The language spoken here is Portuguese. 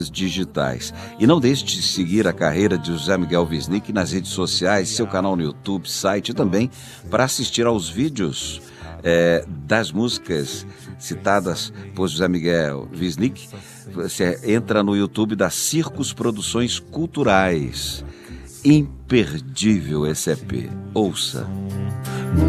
digitais. E não deixe de seguir a carreira de José Miguel Wisnik nas redes sociais, seu canal no YouTube, site também, para assistir aos vídeos das músicas citadas por José Miguel Wisnik. Você entra no YouTube da Circos Produções Culturais. Imperdível esse EP. Ouça.